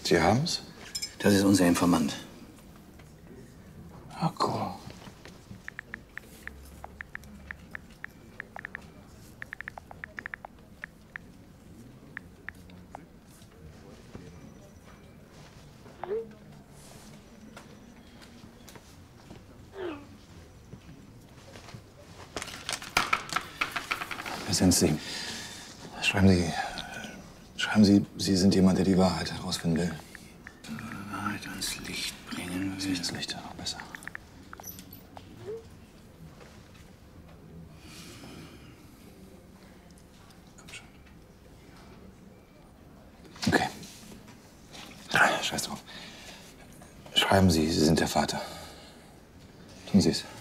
Sie haben's? Das ist unser Informant. Akku. Wer sind Sie? Schreiben Sie, Sie sind jemand, der die Wahrheit herausfinden will. Wahrheit ans Licht bringen will. Das Licht noch besser. Komm schon. Okay. Scheiß drauf. Schreiben Sie, Sie sind der Vater. Tun Sie es.